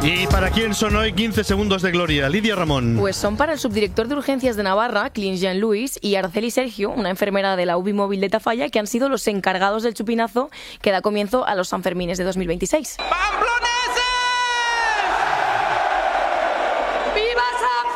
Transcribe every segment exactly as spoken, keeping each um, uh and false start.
¿Y para quién son hoy quince segundos de gloria? Lidia Ramón. Pues son para el subdirector de urgencias de Navarra, Clint Jean-Louis, y Araceli Sergio, una enfermera de la U B I móvil de Tafalla, que han sido los encargados del chupinazo que da comienzo a los Sanfermines de dos mil veintiséis. ¡Pamploneses! ¡Viva San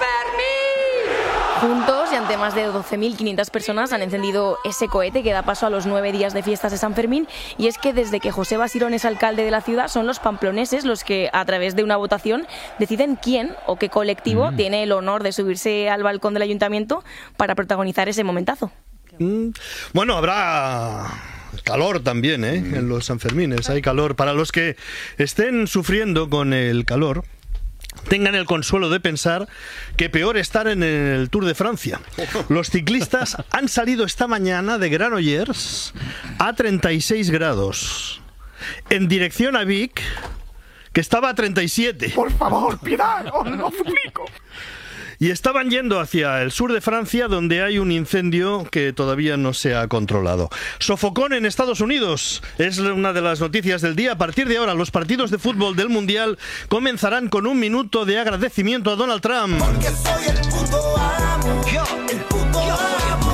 Fermín! Juntos y ante más de doce mil quinientas personas han encendido ese cohete que da paso a los nueve días de fiestas de San Fermín, y es que desde que José Basirón es alcalde de la ciudad son los pamploneses los que a través de una votación deciden quién o qué colectivo mm. tiene el honor de subirse al balcón del ayuntamiento para protagonizar ese momentazo. Mm. Bueno, habrá calor también, ¿eh? En los Sanfermines hay calor. Para los que estén sufriendo con el calor, tengan el consuelo de pensar que peor estar en el Tour de Francia. Los ciclistas han salido esta mañana de Granollers a treinta y seis grados, en dirección a Vic, que estaba a treinta y siete. Por favor, piedad, os lo suplico. Y estaban yendo hacia el sur de Francia, donde hay un incendio que todavía no se ha controlado. Sofocón en Estados Unidos es una de las noticias del día. A partir de ahora, los partidos de fútbol del Mundial comenzarán con un minuto de agradecimiento a Donald Trump. Porque soy el puto amo. Yo, el puto amo.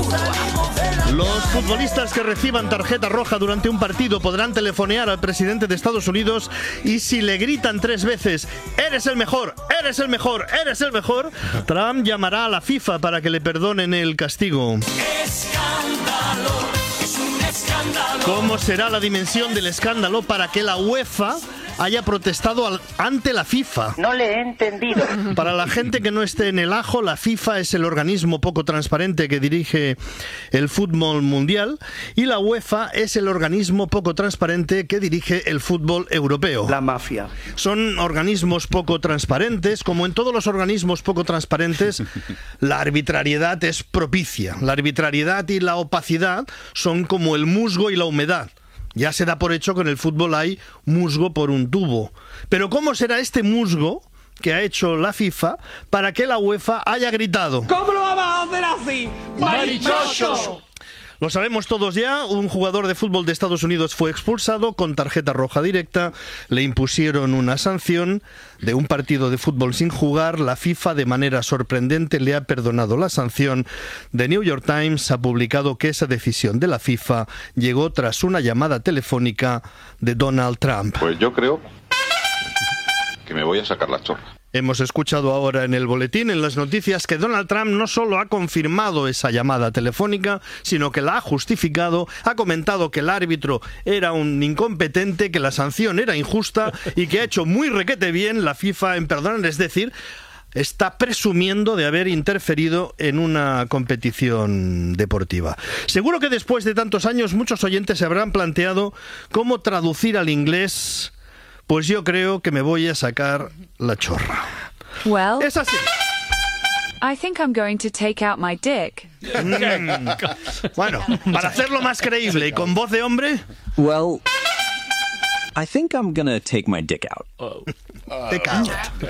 Los futbolistas que reciban tarjeta roja durante un partido podrán telefonear al presidente de Estados Unidos, y si le gritan tres veces "eres el mejor, eres el mejor, eres el mejor", Trump llamará a la FIFA para que le perdonen el castigo. Escándalo, es un escándalo. ¿Cómo será la dimensión del escándalo para que la UEFA haya protestado al, ante la FIFA? No le he entendido. Para la gente que no esté en el ajo, la FIFA es el organismo poco transparente que dirige el fútbol mundial, y la UEFA es el organismo poco transparente que dirige el fútbol europeo. La mafia. Son organismos poco transparentes. Como en todos los organismos poco transparentes, la arbitrariedad es propicia. La arbitrariedad y la opacidad son como el musgo y la humedad. Ya se da por hecho que en el fútbol hay musgo por un tubo. Pero ¿cómo será este musgo que ha hecho la FIFA para que la UEFA haya gritado? ¿Cómo lo vamos a hacer así? ¡Marichocho! Lo sabemos todos ya, un jugador de fútbol de Estados Unidos fue expulsado con tarjeta roja directa, le impusieron una sanción de un partido de fútbol sin jugar. La FIFA, de manera sorprendente, le ha perdonado la sanción. The New York Times ha publicado que esa decisión de la FIFA llegó tras una llamada telefónica de Donald Trump. Pues yo creo que me voy a sacar la chorra. Hemos escuchado ahora en el boletín, en las noticias, que Donald Trump no solo ha confirmado esa llamada telefónica, sino que la ha justificado, ha comentado que el árbitro era un incompetente, que la sanción era injusta y que ha hecho muy requete bien la FIFA en perdonar, es decir, está presumiendo de haber interferido en una competición deportiva. Seguro que después de tantos años muchos oyentes se habrán planteado cómo traducir al inglés. Pues yo creo que me voy a sacar la chorra. Well, es así. I think I'm going to take out my dick. Mm. Bueno, para hacerlo más creíble y con voz de hombre. Well, I think I'm gonna take my dick out. Oh. Dick out.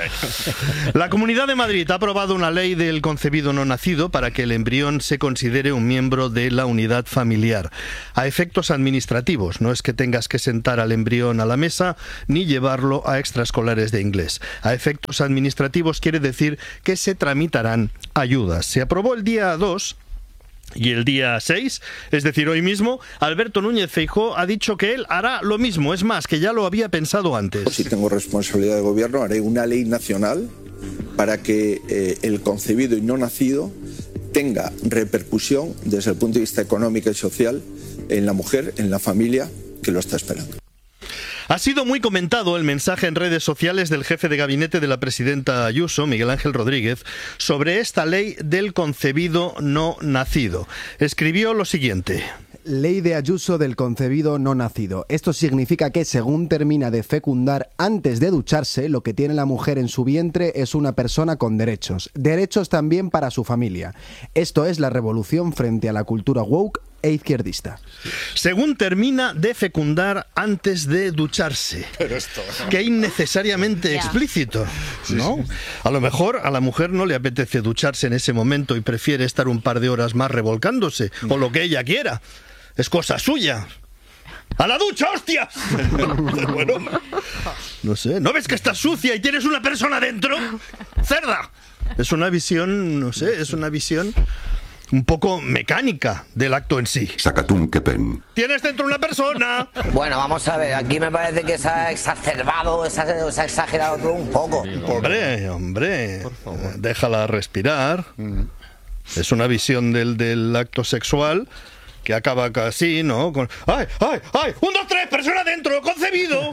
La Comunidad de Madrid ha aprobado una ley del concebido no nacido para que el embrión se considere un miembro de la unidad familiar. A efectos administrativos, no es que tengas que sentar al embrión a la mesa ni llevarlo a extraescolares de inglés. A efectos administrativos quiere decir que se tramitarán ayudas. Se aprobó el día dos. Y el día seis, es decir, hoy mismo, Alberto Núñez Feijóo ha dicho que él hará lo mismo. Es más, que ya lo había pensado antes. Si tengo responsabilidad de gobierno, haré una ley nacional para que eh, el concebido y no nacido tenga repercusión desde el punto de vista económico y social en la mujer, en la familia que lo está esperando. Ha sido muy comentado el mensaje en redes sociales del jefe de gabinete de la presidenta Ayuso, Miguel Ángel Rodríguez, sobre esta ley del concebido no nacido. Escribió lo siguiente: Ley de Ayuso del concebido no nacido. Esto significa que según termina de fecundar, antes de ducharse, lo que tiene la mujer en su vientre es una persona con derechos. Derechos también para su familia. Esto es la revolución frente a la cultura woke e izquierdista. Según termina de fecundar antes de ducharse. Pero esto... Qué innecesariamente yeah. explícito, ¿no? Sí, sí. A lo mejor a la mujer no le apetece ducharse en ese momento y prefiere estar un par de horas más revolcándose, o lo que ella quiera. Es cosa suya. ¡A la ducha, hostias! Bueno, no sé. ¿No ves que estás sucia y tienes una persona dentro? ¡Cerda! Es una visión, no sé, es una visión un poco mecánica del acto en sí. Sacatún, qué pen. ¡Tienes dentro una persona! Bueno, vamos a ver, aquí me parece que se ha exacerbado, se ha, se ha exagerado todo un poco. Hombre, hombre, déjala respirar. Es una visión del, del acto sexual que acaba casi, ¿no? Con... ¡Ay, ay, ay! ¡Un, dos, tres! ¡Persona dentro! ¡Concebido!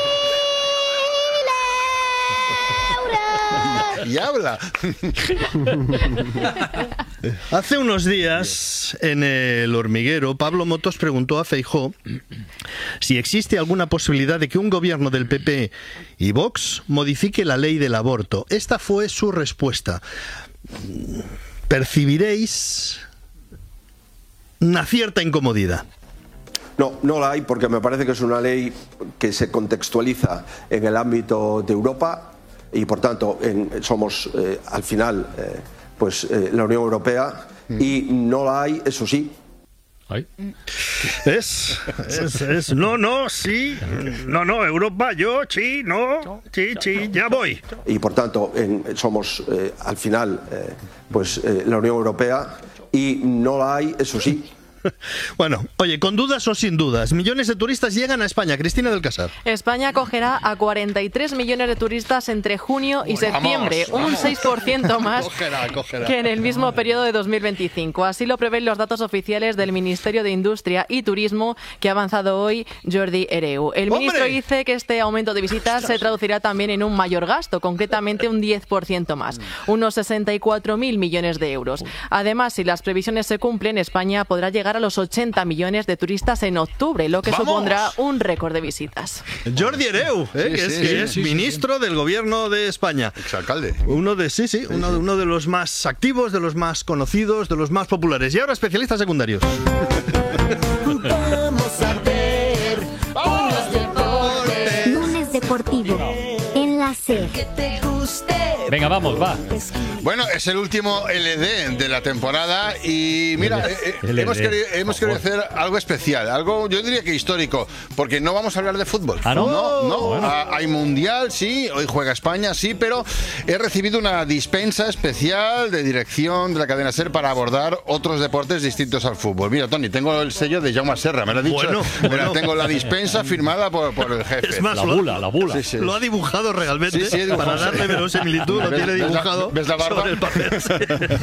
Y habla. Hace unos días, en El Hormiguero, Pablo Motos preguntó a Feijóo si existe alguna posibilidad de que un gobierno del P P y Vox modifique la ley del aborto. Esta fue su respuesta. Percibiréis una cierta incomodidad. No, no la hay porque me parece que es una ley que se contextualiza en el ámbito de Europa y por tanto en, somos eh, al final eh, pues eh, la Unión Europea y no la hay, eso sí. ¿Ay? Es, es, es, no, no, sí, no, no, Europa, yo, sí, no, sí, sí, ya voy. Y por tanto en, somos eh, al final eh, pues eh, la Unión Europea y no la hay, eso sí. Bueno, oye, con dudas o sin dudas, millones de turistas llegan a España. Cristina del Casar. España acogerá a cuarenta y tres millones de turistas entre junio y septiembre, vamos, vamos. Un seis por ciento más cogerá, cogerá. que en el mismo periodo de dos mil veinticinco. Así lo prevén los datos oficiales del Ministerio de Industria y Turismo que ha avanzado hoy Jordi Hereu. El ¡Hombre! ministro dice que este aumento de visitas ¡Ostras! se traducirá también en un mayor gasto, concretamente un diez por ciento más, unos sesenta y cuatro mil millones de euros. Además, si las previsiones se cumplen, España podrá llegar a los ochenta millones de turistas en octubre, lo que ¡Vamos! supondrá un récord de visitas. Jordi Hereu, ¿eh? sí, que es, sí, que sí, es sí, ministro sí. del gobierno de España. Exalcalde. Uno de, sí, sí, uno, uno de los más activos, de los más conocidos, de los más populares. Y ahora especialistas secundarios. Vamos a ver unos deportes. Lunes deportivo en la SER. Que te guste. Venga, vamos, va. Bueno, es el último L D de la temporada y mira, eh, eh, hemos querido, hemos querido hacer algo especial, algo yo diría que histórico, porque no vamos a hablar de fútbol. ¿Ah, no? No, no. Bueno. Ah, hay mundial, sí, hoy juega España, sí, pero he recibido una dispensa especial de dirección de la cadena SER para abordar otros deportes distintos al fútbol. Mira, Tony, tengo el sello de Jaume Serra, me lo ha dicho. Bueno, Mira, bueno. tengo la dispensa firmada por, por el jefe. Es más, la bula, la bula. Sí, sí. Lo ha dibujado realmente sí, sí, dibujado, para darle verosimilitud, lo tiene dibujado. ¿Ves la barba? Sobre el papel, sí.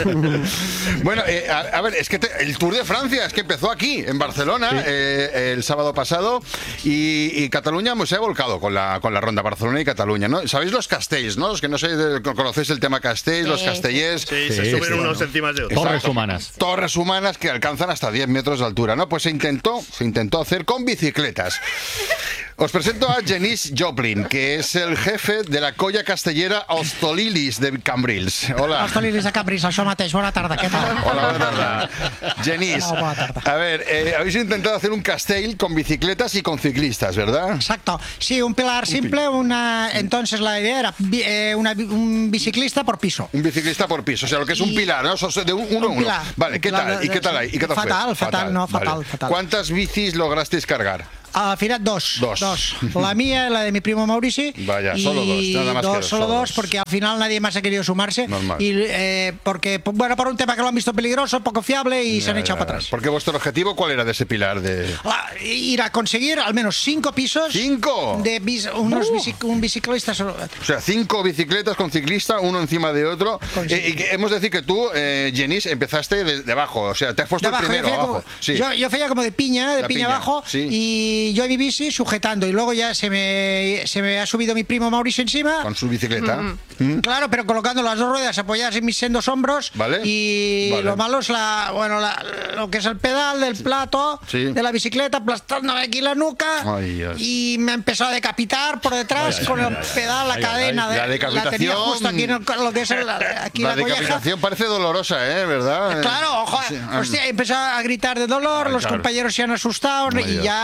Bueno, eh, a, a ver, es que te, el Tour de Francia es que empezó aquí, en Barcelona, sí. eh, el sábado pasado, y, y Cataluña pues, se ha volcado con la, con la ronda Barcelona y Cataluña, ¿no? ¿Sabéis los castells, no? Los que no sé, conocéis el tema castells, sí, los castellers. Sí, sí, se suben sí, unos sí. encima de otros. Torres Exacto. humanas. Torres humanas que alcanzan hasta diez metros de altura, ¿no? Pues se intentó, se intentó hacer con bicicletas. Os presento a Genís Joplin, que es el jefe de la colla castellera Hostolilis de Cambrils. Hola. Hostolilis de Cambrils, això mateix. Bona tarda, què tal? Hola, buena tarde. Genís, Hola, buena tarde. A ver, eh, habéis intentado hacer un castell con bicicletas y con ciclistas, ¿verdad? Exacto. Sí, un pilar simple, una... entonces la idea era eh, una, un biciclista por piso. Un biciclista por piso, o sea, lo que es un y... pilar, ¿no? De un, uno a uno. Pilar, vale, ¿qué tal? de... ¿Y qué tal ahí? ¿Y qué tal fatal, fue? fatal, fatal, no, fatal, vale. fatal. ¿Cuántas bicis lograsteis cargar? Al final dos, dos. Dos. La mía y la de mi primo Maurici. Vaya, solo dos, nada más dos, que dos. Solo dos, porque al final nadie más ha querido sumarse. Normal. Y eh, porque, bueno, por un tema que lo han visto peligroso, poco fiable y ya, se han echado ya. para atrás. Porque vuestro objetivo, ¿cuál era de ese pilar? De... Ah, ir a conseguir al menos cinco pisos. ¿Cinco? De bis, unos uh. bicic, un biciclista solo. O sea, cinco bicicletas con ciclista, uno encima de otro. Eh, y que hemos de decir que tú, eh, Genís, empezaste de, de abajo. O sea, te has puesto de abajo, el primero yo abajo. Como, sí. yo, yo hacía como de piña, de piña, piña abajo. Sí. Y yo en mi bici sujetando. Y luego ya se me, se me ha subido mi primo Mauricio encima. Con su bicicleta. Mm. Mm. Claro, pero colocando las dos ruedas apoyadas en mis sendos hombros. Vale. Y vale. lo malo es la, bueno, la, lo que es el pedal del plato sí. de la bicicleta, aplastándome aquí la nuca. Ay, y me ha empezado a decapitar por detrás ay, con ay, el ay, pedal, ay, la ay, cadena. Ay, la decapitación. La tenía justo aquí en el, lo que es el, aquí la, la decapitación colleja. Parece dolorosa, ¿eh? ¿Verdad? Claro, ojo. Sí. Hostia, he empezado a gritar de dolor, ay, los claro. compañeros se han asustado ay, y ya ahí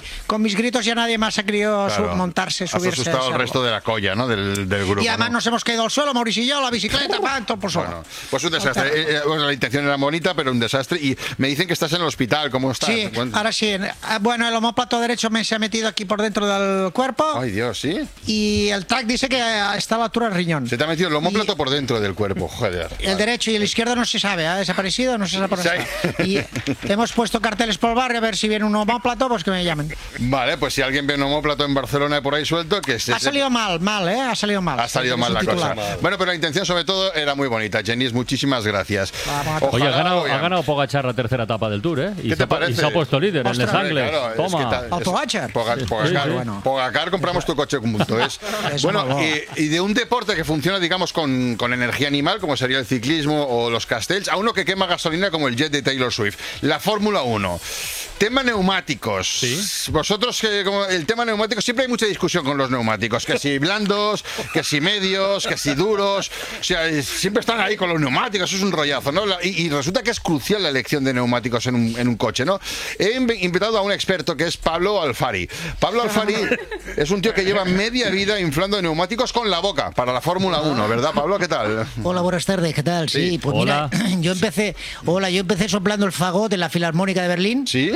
con mis gritos ya nadie más ha querido Claro. su- montarse, Has subirse. asustado a al ese resto de la colla, ¿no? Del, del grupo. Y además ¿no? nos hemos caído al suelo, Mauricio y yo, la bicicleta, pa, todo por solo. Bueno, pues un desastre. Eh, eh, bueno, la intención era bonita, pero un desastre. Y me dicen que estás en el hospital. ¿Cómo estás? Sí, ahora sí. Ah, Bueno, el omóplato derecho me se ha metido aquí por dentro del cuerpo Ay, Dios, ¿sí? y el T A C dice que está a la altura del riñón. Se te ha metido el omóplato por dentro del cuerpo, joder. El derecho y el izquierdo no se sabe, ha desaparecido, no se sabe por Sí. dónde está. Y hemos puesto carteles por el barrio a ver si viene un omóplato, pues que me llamen. Vale, pues si alguien ve un omóplato en Barcelona por ahí suelto, que se... Ha salido mal, mal, ¿eh? Ha salido mal. Ha salido mal la cosa. Bueno, pero la intención sobre todo era muy bonita. Jenis, muchísimas gracias. Oye, ha Ojalá ganado, lo vean. ha ganado Pogacar la tercera etapa del Tour, ¿eh? Y, ¿Qué se, te parece? y se ha puesto líder en Les Ostras, Angles. claro, es Toma. que ta- es- Pogacar. Poga- Sí, Pogacar. sí, sí. Bueno. Pogacar, compramos tu coche junto. Es. Es Bueno, una boda. y, y de un deporte que funciona, digamos, con, con energía animal, como sería el ciclismo o los castells, a uno que quema gasolina como el jet de Taylor Swift. La Fórmula uno. Tema neumáticos. Vosotros, que como el tema neumáticos, siempre hay mucha discusión con los neumáticos. Que si blandos, que si medios, que si duros. O sea, es- siempre están ahí con los neumáticos. Eso es un rollazo, ¿no? La- Y, y resulta que es crucial la elección de neumáticos en un, en un coche, ¿no? He inv- invitado a un experto que es Pablo Alfari. Pablo Alfari es un tío que lleva media vida inflando neumáticos con la boca para la Fórmula uno, ¿verdad, Pablo? ¿Qué tal? Hola, buenas tardes, ¿qué tal? Sí, Sí. pues Hola. mira, yo empecé, hola, yo empecé soplando el fagot en la Filarmónica de Berlín. ¿Sí?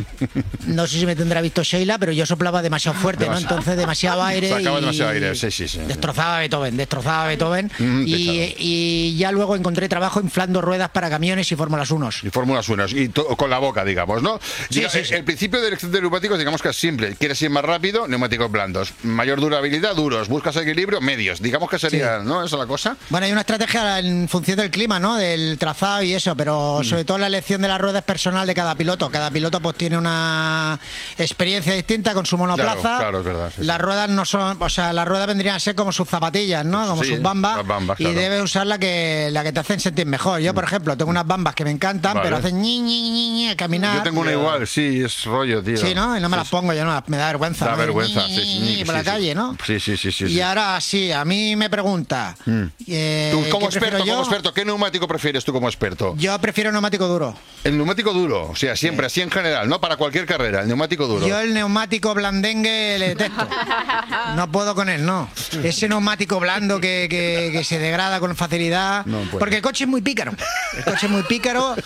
No sé si me tendrá visto Sheila, pero yo soplaba demasiado fuerte, ¿no? Demasiado. Entonces demasiado aire. Sacaba y demasiado aire, sí, sí, sí. Destrozaba a Beethoven, destrozaba a Beethoven. Mm, y, y ya luego encontré trabajo inflando ruedas para camiones y Fórmulas uno. Y Fórmulas uno, y to- con la boca, digamos, ¿no? Sí, Diga, sí, el- sí. El principio de elección de neumáticos, digamos que es simple. ¿Quieres ir más rápido? Neumáticos blandos. Mayor durabilidad, duros. Buscas equilibrio, medios. Digamos que sería, ¿no? Esa es la cosa. Bueno, hay una estrategia en función del clima, ¿no? Del trazado y eso, pero Mm. sobre todo la elección de las ruedas es personal de cada piloto. Cada piloto pues tiene una experiencia distinta con su monoplaza. Claro, claro, es verdad. sí, sí. Las ruedas no son, o sea, las ruedas vendrían a ser como sus zapatillas, ¿no? Como Sí, sus bambas. las bambas, y claro. debes usar la que, la que te hacen sentir mejor. Yo, por ejemplo, tengo unas bambas que me encantan, Vale. pero hacen ñi, ñi, ñi, ñi, a caminar. Yo tengo una igual, sí, es rollo, tío. Sí, ¿no? Y no me las pongo, yo no, me da vergüenza. Da ¿no? vergüenza, Ñi, sí, ñi, sí, ñi, por sí, la sí. calle, ¿no? Sí, sí, sí, sí. Y sí. ahora sí, a mí me pregunta. Mm. eh, Tú, como ¿qué prefiero experto, yo? como experto, ¿qué neumático prefieres tú como experto? Yo prefiero neumático duro. El neumático duro, o sea, siempre, así en general, ¿no? Para cualquier carrera, el neumático duro. Yo el neumático blandengue le detesto. No puedo con él, no. Ese neumático blando que, que- que se degrada con facilidad. No puedo. Porque el coche es muy pícaro. El coche es muy pícaro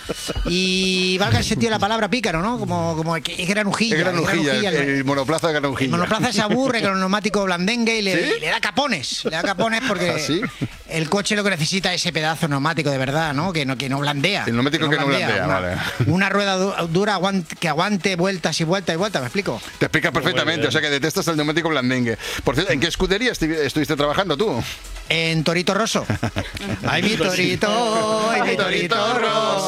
y valga el sentido de la palabra pícaro, ¿no? Como, como que es granujilla. Es granujilla, es el, el monoplaza de granujilla. El monoplaza se aburre con el neumático blandengue y le, ¿Sí? y le da capones. Le da capones porque ¿Ah, sí? el coche lo que necesita es ese pedazo de neumático de verdad, ¿no? Que no, que no blandea. El neumático que no blandea, una, vale. Una rueda du- dura aguante- que aguante vueltas y vueltas y vueltas, ¿me explico? Te explicas perfectamente, o sea que detestas el neumático blandengue. Por cierto, ¿en qué escudería estu- estuviste trabajando tú? En Torito Rosso. Ay, mi torito, ay, mi torito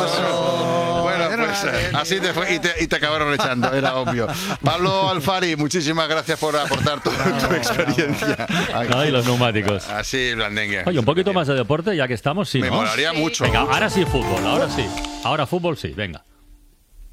rosso. Bueno, pues eh, así te fue y te, y te acabaron echando, era obvio. Pablo Alfari, muchísimas gracias por aportar tu, tu experiencia. Ay, los neumáticos. Así, blandengue. Oye, un poquito más de deporte, ya que estamos, sí, Me ¿no? molaría mucho. Venga, ahora sí fútbol, ahora sí. Ahora fútbol sí, venga.